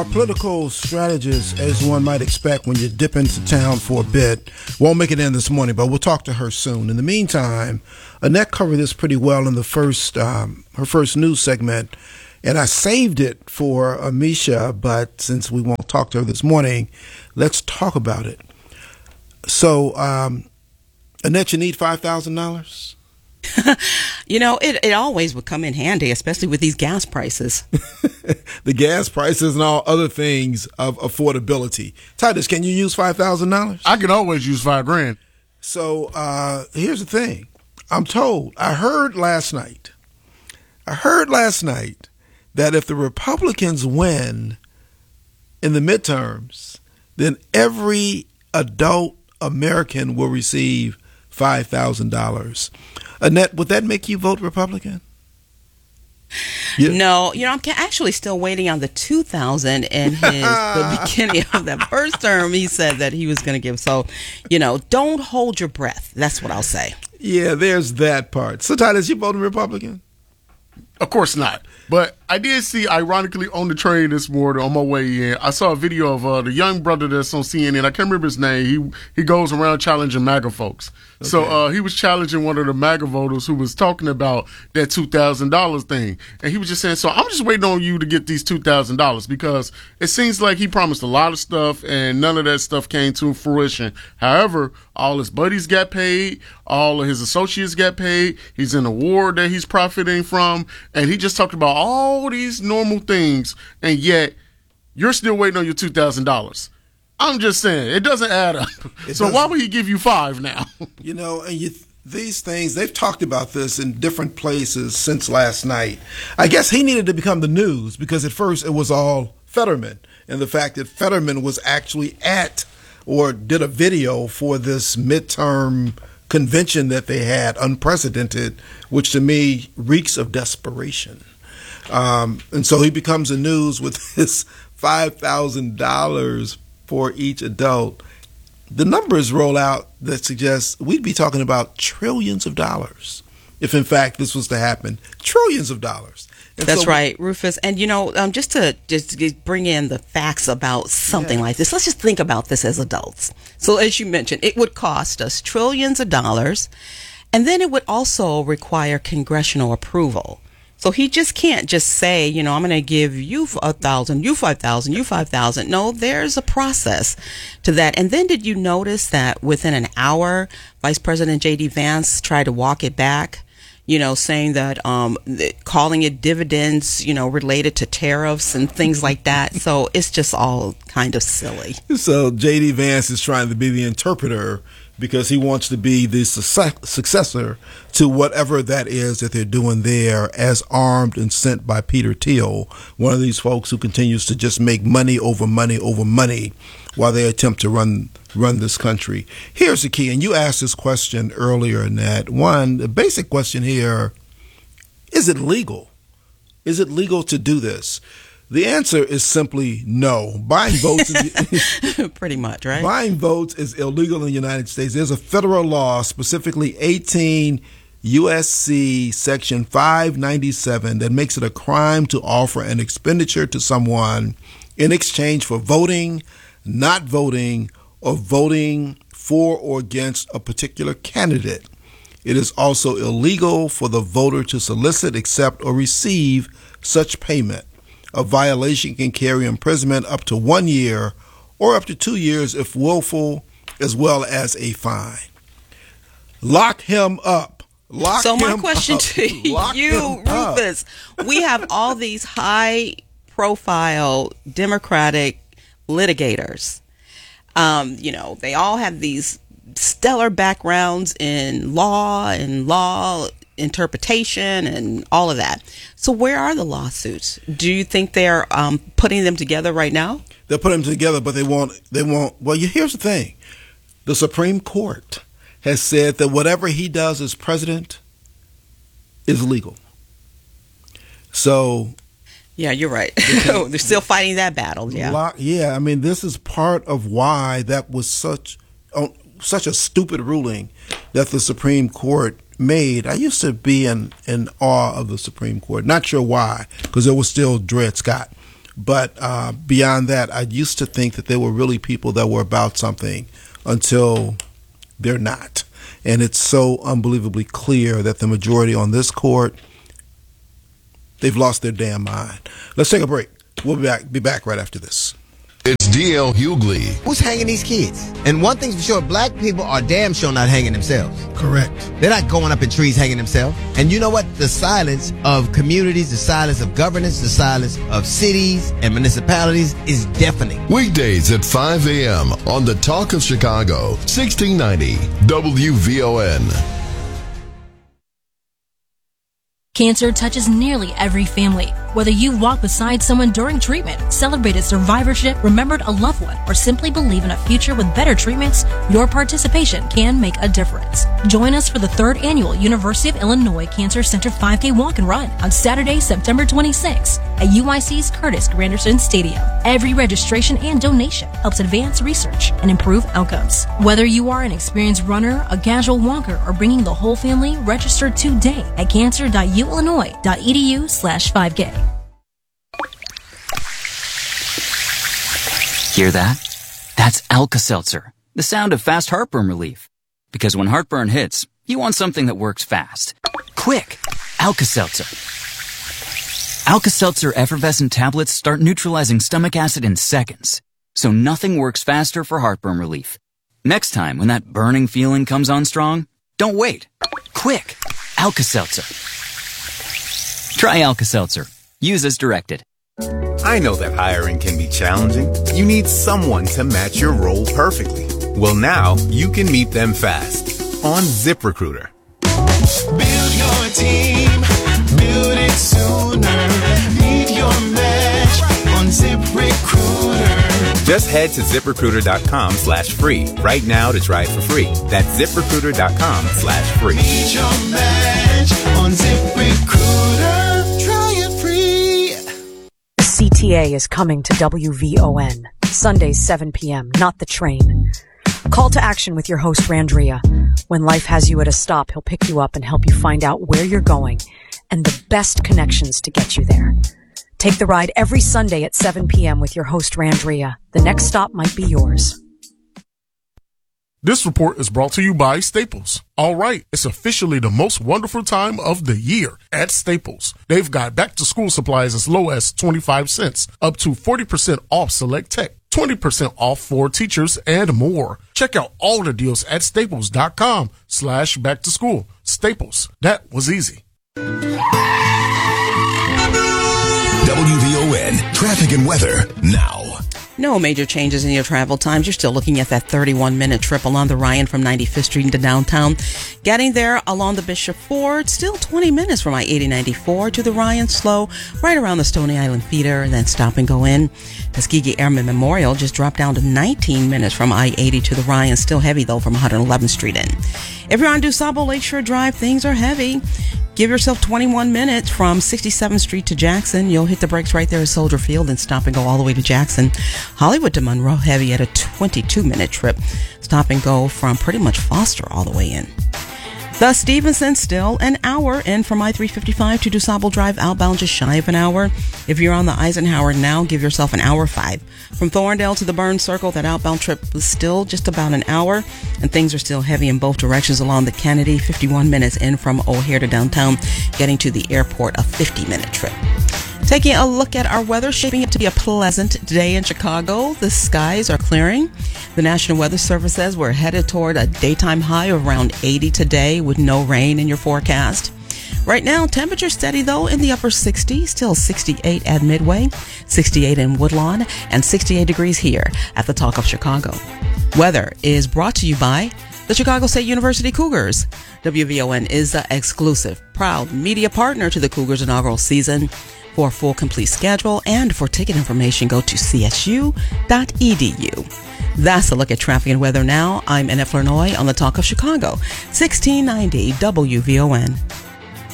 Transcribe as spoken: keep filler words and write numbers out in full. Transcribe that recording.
Our political strategist, as one might expect when you dip into town for a bit, won't make it in this morning, but we'll talk to her soon. In the meantime, Annette covered this pretty well in the first, um, her first news segment, and I saved it for Amisha, but since we won't talk to her this morning, let's talk about it. So, um, Annette, you need five thousand dollars? You know, it, it always would come in handy, especially with these gas prices. The gas prices and all other things of affordability. Titus, can you use five thousand dollars? I can always use five grand. So uh, here's the thing. I'm told, I heard last night, I heard last night that if the Republicans win in the midterms, then every adult American will receive five thousand dollars. Annette, would that make you vote Republican? Yeah. No, you know, I'm actually still waiting on the two thousand in his the beginning of that first term. He said that he was going to give. So, you know, don't hold your breath. That's what I'll say. Yeah, there's that part. So, Titus, you voting Republican? Of course not. But I did see, ironically, on the train this morning on my way in, I saw a video of uh, the young brother that's on C N N. I can't remember his name. He he goes around challenging MAGA folks. Okay. So uh, he was challenging one of the MAGA voters who was talking about that two thousand dollars thing. And he was just saying, so I'm just waiting on you to get these two thousand dollars because it seems like he promised a lot of stuff and none of that stuff came to fruition. However, all his buddies got paid. All of his associates got paid. He's in a war that he's profiting from. And he just talked about all these normal things. And yet, you're still waiting on your two thousand dollars. I'm just saying, it doesn't add up. It so doesn't. Why would he give you five now? You know, and you, these things, they've talked about this in different places since last night. I guess he needed to become the news because at first it was all Fetterman. And the fact that Fetterman was actually at or did a video for this midterm convention that they had, unprecedented, which to me reeks of desperation. Um, and so he becomes the news with his five thousand dollars for each adult. The numbers roll out that suggest we'd be talking about trillions of dollars if, in fact, this was to happen. Trillions of dollars. And That's so, right, Rufus. And, you know, um, just to just to bring in the facts about something yeah. like this, let's just think about this as adults. So as you mentioned, it would cost us trillions of dollars, and then it would also require congressional approval. So he just can't just say, you know, I'm going to give you a thousand, you five thousand, you five thousand. No, there's a process to that. And then did you notice that within an hour, Vice President J D Vance tried to walk it back? You know, saying that, um, calling it dividends, you know, related to tariffs and things like that. So it's just all kind of silly. So J D Vance is trying to be the interpreter because he wants to be the success- successor to whatever that is that they're doing there, as armed and sent by Peter Thiel, one of these folks who continues to just make money over money over money while they attempt to run run this country. Here's the key, and you asked this question earlier, Nat. One, the basic question here, is it legal? Is it legal to do this? The answer is simply no. Buying votes is pretty much, right? Buying votes is illegal in the United States. There's a federal law, specifically eighteen U S C Section five ninety-seven, that makes it a crime to offer an expenditure to someone in exchange for voting, not voting, or voting for or against a particular candidate. It is also illegal for the voter to solicit, accept, or receive such payment. A violation can carry imprisonment up to one year or up to two years if willful, as well as a fine. Lock him up. Lock so him my question up. to Lock you, Rufus, we have all these high-profile Democratic litigators. Um, you know, they all have these stellar backgrounds in law and law interpretation and all of that. So where are the lawsuits? Do you think they're um, putting them together right now? They're putting them together, but they won't. They won't. Well, you, here's the thing: the Supreme Court has said that whatever he does as president is legal. So, yeah, you're right. They're still fighting that battle. Yeah, lock, yeah. I mean, this is part of why that was such uh, such a stupid ruling that the Supreme Court made. I used to be in, in awe of the Supreme Court. Not sure why, because it was still Dred Scott. But uh, beyond that, I used to think that there were really people that were about something until they're not. And it's so unbelievably clear that the majority on this court, they've lost their damn mind. Let's take a break. We'll be back, be back right after this. It's D L Hughley. Who's hanging these kids? And one thing's for sure, black people are damn sure not hanging themselves. Correct. They're not going up in trees hanging themselves. And you know what? The silence of communities, the silence of governance, the silence of cities and municipalities is deafening. Weekdays at five a.m. on The Talk of Chicago, sixteen ninety W V O N. Cancer touches nearly every family. Whether you walk beside someone during treatment, celebrated survivorship, remembered a loved one, or simply believe in a future with better treatments, your participation can make a difference. Join us for the third annual University of Illinois Cancer Center five K Walk and Run on Saturday, September twenty-sixth at U I C's Curtis Granderson Stadium. Every registration and donation helps advance research and improve outcomes. Whether you are an experienced runner, a casual walker, or bringing the whole family, register today at cancer dot u illinois dot e d u slash five k. Hear that? That's Alka-Seltzer, the sound of fast heartburn relief. Because when heartburn hits, you want something that works fast. Quick! Alka-Seltzer. Alka-Seltzer effervescent tablets start neutralizing stomach acid in seconds. So nothing works faster for heartburn relief. Next time when that burning feeling comes on strong, don't wait. Quick! Alka-Seltzer. Try Alka-Seltzer. Use as directed. I know that hiring can be challenging. You need someone to match your role perfectly. Well, now you can meet them fast on ZipRecruiter. Build your team, build it sooner. Meet your match on ZipRecruiter. Just head to ZipRecruiter.com slash free right now to try it for free. That's ZipRecruiter.com slash free. Meet your match on ZipRecruiter. Try it free. C T A is coming to W V O N, Sundays seven p.m., not the train. Call to action with your host, Randria. When life has you at a stop, he'll pick you up and help you find out where you're going and the best connections to get you there. Take the ride every Sunday at seven p.m. with your host, Randria. The next stop might be yours. This report is brought to you by Staples. All right, it's officially the most wonderful time of the year at Staples. They've got back-to-school supplies as low as twenty-five cents, up to forty percent off select tech, twenty percent off for teachers, and more. Check out all the deals at staples.com slash back-to-school. Staples. That was easy. W V O N traffic and weather now. No major changes in your travel times. You're still looking at that thirty-one minute trip along the Ryan from ninety-fifth Street into downtown. Getting there along the Bishop Ford, still twenty minutes from I eighty ninety-four to the Ryan slow, right around the Stony Island feeder, and then stop and go in. Tuskegee Airmen Memorial just dropped down to nineteen minutes from I eighty to the Ryan, still heavy though from one eleventh Street in. If you're on DuSable Lakeshore Drive, things are heavy. Give yourself twenty-one minutes from sixty-seventh Street to Jackson. You'll hit the brakes right there at Soldier Field and stop and go all the way to Jackson. Hollywood to Monroe, heavy at a twenty-two minute trip. Stop and go from pretty much Foster all the way in. The Stevenson, still an hour in from I three fifty-five to DuSable Drive, outbound just shy of an hour. If you're on the Eisenhower now, give yourself an hour five. From Thorndale to the Burns Circle, that outbound trip was still just about an hour, and things are still heavy in both directions along the Kennedy, fifty-one minutes in from O'Hare to downtown, getting to the airport, a fifty minute trip. Taking a look at our weather, shaping it to be a pleasant day in Chicago. The skies are clearing. The National Weather Service says we're headed toward a daytime high of around eighty today with no rain in your forecast. Right now, temperature steady though in the upper sixties, still sixty-eight at Midway, sixty-eight in Woodlawn, and sixty-eight degrees here at the Talk of Chicago. Weather is brought to you by the Chicago State University Cougars. W V O N is the exclusive, proud media partner to the Cougars inaugural season. For a full complete schedule and for ticket information, go to c s u dot e d u. That's a look at traffic and weather now. I'm Annette Flournoy on the Talk of Chicago, sixteen ninety W V O N.